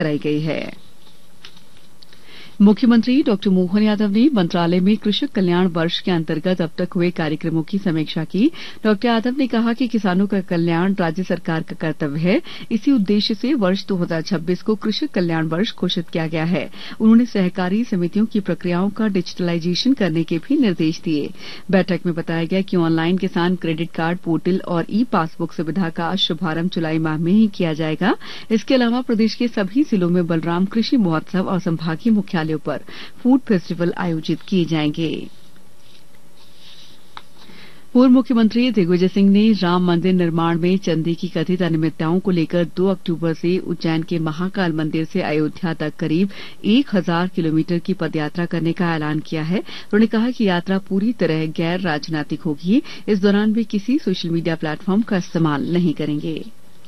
कराई गई है। मुख्यमंत्री डॉ मोहन यादव ने मंत्रालय में कृषक कल्याण वर्ष के अंतर्गत अब तक हुए कार्यक्रमों की समीक्षा की। डॉ यादव ने कहा कि किसानों का कल्याण राज्य सरकार का कर्तव्य है। इसी उद्देश्य से वर्ष 2026 को कृषक कल्याण वर्ष घोषित किया गया है। उन्होंने सहकारी समितियों की प्रक्रियाओं का डिजिटलाइजेशन करने के भी निर्देश दिए। बैठक में बताया गया कि ऑनलाइन किसान क्रेडिट कार्ड पोर्टल और ई पासबुक सुविधा का शुभारंभ जुलाई माह में ही किया जाएगा। इसके अलावा प्रदेश के सभी जिलों में बलराम कृषि महोत्सव और संभागीय मुख्यालय पर फूड फेस्टिवल आयोजित किए जाएंगे। पूर्व मुख्यमंत्री दिग्विजय सिंह ने राम मंदिर निर्माण में चंदी की कथित अनियमितताओं को लेकर 2 अक्टूबर से उज्जैन के महाकाल मंदिर से अयोध्या तक करीब 1000 किलोमीटर की पदयात्रा करने का ऐलान किया है। उन्होंने कहा कि यात्रा पूरी तरह गैर राजनीतिक होगी। इस दौरान वे किसी सोशल मीडिया प्लेटफॉर्म का इस्तेमाल नहीं करेंगे।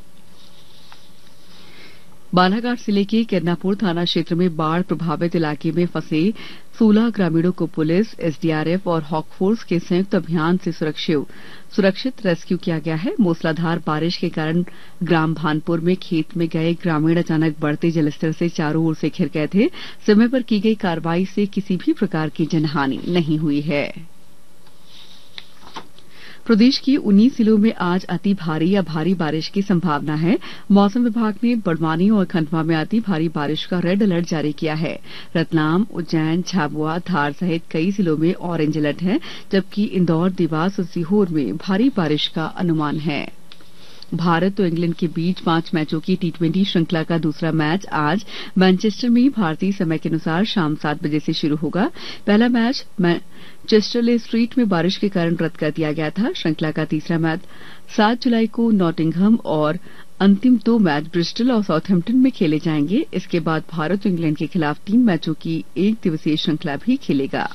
बालाघाट जिले के किरनापुर थाना क्षेत्र में बाढ़ प्रभावित इलाके में फंसे 16 ग्रामीणों को पुलिस, एसडीआरएफ और हॉकफोर्स के संयुक्त अभियान से सुरक्षित रेस्क्यू किया गया है। मूसलाधार बारिश के कारण ग्राम भानपुर में खेत में गए ग्रामीण अचानक बढ़ते जलस्तर से चारों ओर से घिर गए थे। समय पर की गई कार्रवाई से किसी भी प्रकार की जनहानि नहीं हुई है। प्रदेश के 19 जिलों में आज अति भारी या भारी बारिश की संभावना है। मौसम विभाग ने बड़वानी और खंडवा में अति भारी बारिश का रेड अलर्ट जारी किया है। रतलाम, उज्जैन, झाबुआ, धार सहित कई जिलों में ऑरेंज अलर्ट है, जबकि इंदौर, देवास और सीहोर में भारी बारिश का अनुमान है। भारत और इंग्लैंड के बीच 5 मैचों की टी20 श्रृंखला का दूसरा मैच आज मैनचेस्टर में भारतीय समय के अनुसार शाम 7 बजे से शुरू होगा। पहला मैच मैनचेस्टर स्ट्रीट में बारिश के कारण रद्द कर दिया गया था। श्रृंखला का तीसरा मैच 7 जुलाई को नॉटिंघम और अंतिम 2 मैच ब्रिस्टल और साउथहैम्पटन में खेले जाएंगे। इसके बाद भारत और इंग्लैंड के खिलाफ 3 मैचों की 1 दिवसीय श्रृंखला भी खेलेगा।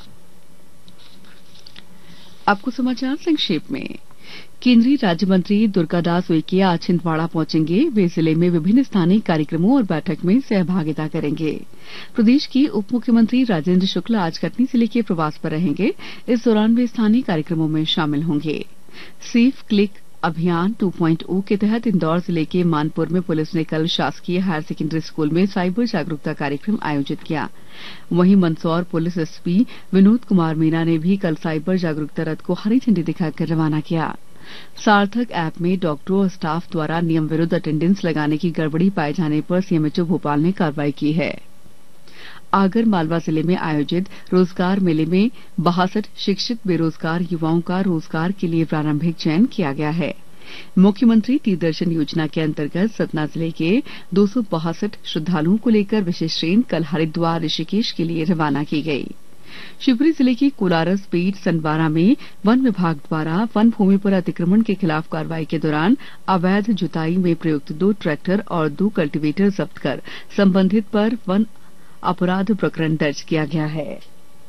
आपको समाचार संक्षेप में। केंद्रीय राज्य मंत्री दुर्गादास उइके आज छिंदवाड़ा पहुंचेंगे। वे जिले में विभिन्न स्थानीय कार्यक्रमों और बैठक में सहभागिता करेंगे। प्रदेश के उप मुख्यमंत्री राजेंद्र शुक्ल आज कटनी जिले के प्रवास पर रहेंगे। इस दौरान वे स्थानीय कार्यक्रमों में शामिल होंगे। सेफ क्लिक अभियान 2.0 के तहत इंदौर जिले के मानपुर में पुलिस ने कल शासकीय हायर सेकेंडरी स्कूल में साइबर जागरूकता कार्यक्रम आयोजित किया। वहीं मंदसौर पुलिस एसपी विनोद कुमार मीना ने भी कल साइबर जागरूकता रथ को हरी झंडी दिखाकर रवाना किया। सार्थक ऐप में डॉक्टरों और स्टाफ द्वारा नियम विरुद्ध अटेंडेंस लगाने की गड़बड़ी पाए जाने पर सीएमएचओ भोपाल ने कार्रवाई की है। आगर मालवा जिले में आयोजित रोजगार मेले में 62 शिक्षित बेरोजगार युवाओं का रोजगार के लिए प्रारंभिक चयन किया गया है। मुख्यमंत्री तीर्थदर्शन योजना के अंतर्गत सतना जिले के 262 श्रद्धालुओं को लेकर विशेष ट्रेन कल हरिद्वार ऋषिकेश के लिए रवाना की गई। शिवपुरी जिले की कोलारस बेट सनबारा में वन विभाग द्वारा वन भूमि पर अतिक्रमण के खिलाफ कार्रवाई के दौरान अवैध जुताई में प्रयुक्त 2 ट्रैक्टर और 2 कल्टीवेटर जब्त कर संबंधित पर वन अपराध प्रकरण दर्ज किया गया है।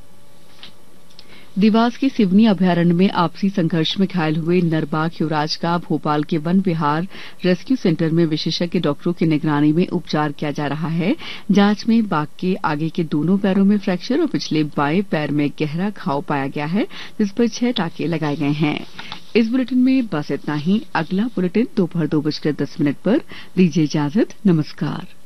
देवास के सिवनी अभयारण्य में आपसी संघर्ष में घायल हुए नरबाघ युवराज का भोपाल के वन विहार रेस्क्यू सेंटर में विशेषज्ञ डॉक्टरों की निगरानी में उपचार किया जा रहा है। जांच में बाघ के आगे के दोनों पैरों में फ्रैक्चर और पिछले बाएं पैर में गहरा घाव पाया गया है, जिस पर 6 टाके लगाए गए हैं। इस बुलेटिन में बस इतना ही। अगला बुलेटिन दोपहर 2:10 पर। दीजिए इजाजत। नमस्कार।